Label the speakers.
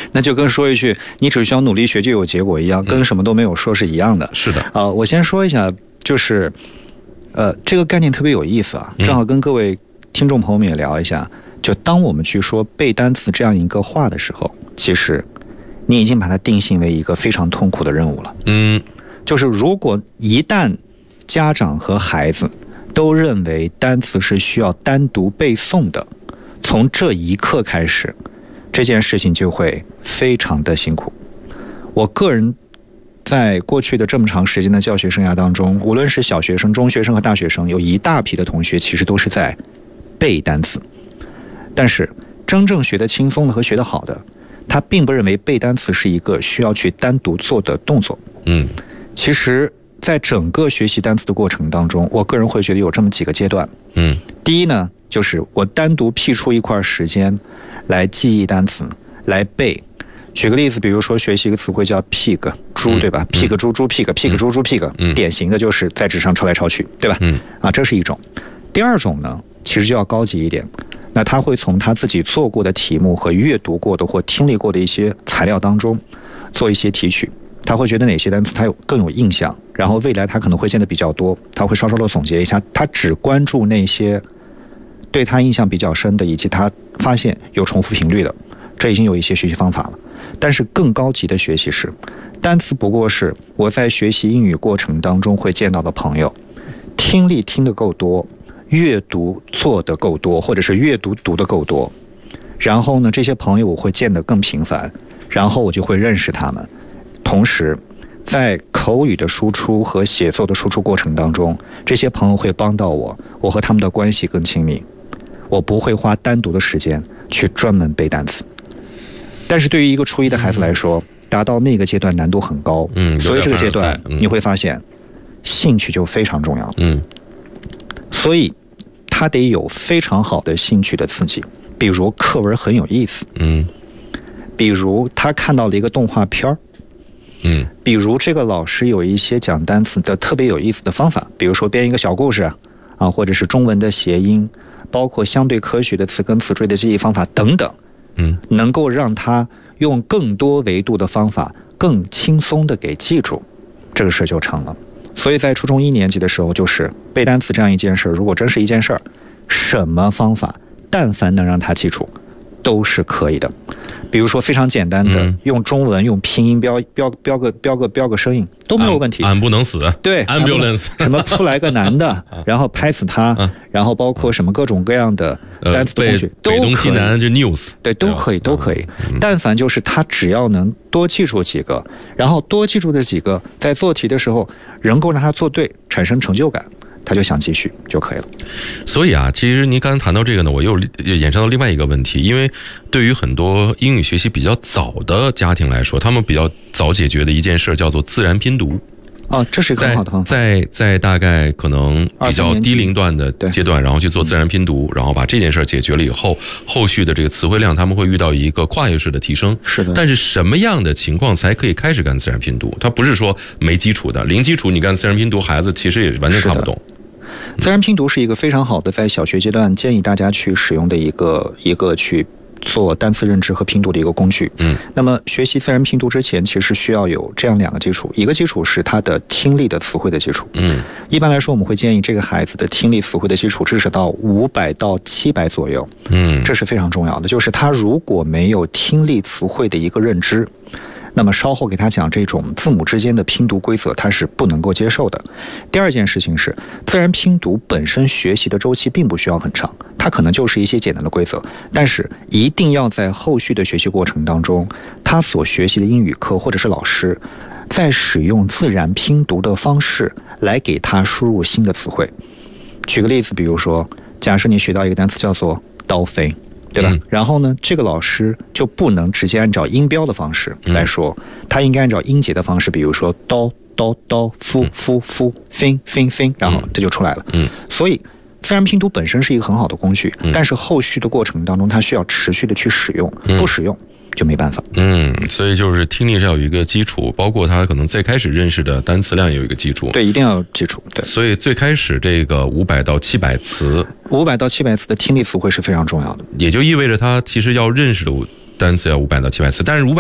Speaker 1: 那就跟说一句你只需要努力学就有结果一样，跟什么都没有说是一样的。
Speaker 2: 是的。
Speaker 1: 我先说一下，就是这个概念特别有意思啊，正好跟各位听众朋友们也聊一下。就当我们去说背单词这样一个话的时候，其实你已经把它定性为一个非常痛苦的任务了。就是如果一旦家长和孩子都认为单词是需要单独背诵的，从这一刻开始，这件事情就会非常的辛苦。我个人在过去的这么长时间的教学生涯当中，无论是小学生、中学生和大学生，有一大批的同学其实都是在背单词。但是真正学得轻松的和学得好的，他并不认为背单词是一个需要去单独做的动作。其实在整个学习单词的过程当中，我个人会觉得有这么几个阶段。第一呢，就是我单独辟出一块时间来记忆单词，来背。举个例子，比如说学习一个词汇叫 pig 猪，对吧？pig 猪猪 pig pig 猪猪 pig，典型的就是在纸上抄来抄去，对吧？这是一种。第二种呢，其实就要高级一点。那他会从他自己做过的题目和阅读过的或听力过的一些材料当中做一些提取，他会觉得哪些单词他更有印象，然后未来他可能会见得比较多，他会稍稍的总结一下，他只关注那些对他印象比较深的，以及他发现有重复频率的，这已经有一些学习方法了。但是更高级的学习是，单词不过是我在学习英语过程当中会见到的朋友，听力听得够多，阅读做得够多，或者是阅读读得够多，然后呢，这些朋友我会见得更频繁，然后我就会认识他们。同时在口语的输出和写作的输出过程当中，这些朋友会帮到我，我和他们的关系更亲密，我不会花单独的时间去专门背单词。但是对于一个初一的孩子来说，达到那个阶段难度很高，所以这个阶段你会发现兴趣就非常重要。所以他得有非常好的兴趣的刺激，比如课文很有意思，比如他看到了一个动画片，比如这个老师有一些讲单词的特别有意思的方法，比如说编一个小故事啊，或者是中文的谐音，包括相对科学的词根词缀的记忆方法等等，能够让他用更多维度的方法更轻松的给记住，这个事就成了。所以在初中1年级的时候，就是背单词这样一件事，如果真是一件事儿，什么方法但凡能让他记住都是可以的。比如说非常简单的，用中文用拼音标个声音都没有问题。
Speaker 2: 俺不能死，
Speaker 1: 对
Speaker 2: ambulance
Speaker 1: 什么出来个男的然后拍死他，然后包括什么各种各样的单词的工具都可以，
Speaker 2: 北东西南就 news，
Speaker 1: 对，都可以。但凡就是他只要能多记住几个，然后多记住的几个在做题的时候能够让他做对，产生成就感，他就想继续就可以了。
Speaker 2: 所以其实您刚才谈到这个呢，我又衍生到另外一个问题，因为对于很多英语学习比较早的家庭来说，他们比较早解决的一件事叫做自然拼读。
Speaker 1: 这是一个很好的方法。
Speaker 2: 在大概可能比较低龄段的阶段，然后去做自然拼读，然后把这件事解决了以后，后续的这个词汇量他们会遇到一个跨越式的提升。
Speaker 1: 是的。
Speaker 2: 但是什么样的情况才可以开始干自然拼读？它不是说没基础的，零基础你干自然拼读，孩子其实也完全看不懂。
Speaker 1: 自然拼读是一个非常好的在小学阶段建议大家去使用的一个去做单词认知和拼读的一个工具。那么学习自然拼读之前，其实需要有这样2个基础，一个基础是他的听力的词汇的基础。一般来说我们会建议这个孩子的听力词汇的基础至少到500到700左右。这是非常重要的，就是他如果没有听力词汇的一个认知，那么稍后给他讲这种字母之间的拼读规则，他是不能够接受的。第二件事情是，自然拼读本身学习的周期并不需要很长，它可能就是一些简单的规则，但是一定要在后续的学习过程当中，他所学习的英语课或者是老师在使用自然拼读的方式来给他输入新的词汇。举个例子，比如说假设你学到一个单词叫做刀飞，对吧？然后呢，这个老师就不能直接按照音标的方式来说，他应该按照音节的方式，比如说刀刀刀夫夫夫 fin fin fin， 然后这就出来了。所以自然拼读本身是一个很好的工具，但是后续的过程当中，它需要持续的去使用，不使用就没办法。
Speaker 2: 所以就是听力是要有一个基础，包括他可能最开始认识的单词量有一个基础。
Speaker 1: 对，一定要有基础。对，
Speaker 2: 所以最开始这个500到700词
Speaker 1: ，500到700词的听力词汇是非常重要的，
Speaker 2: 也就意味着他其实要认识的单词要500到700词，但是500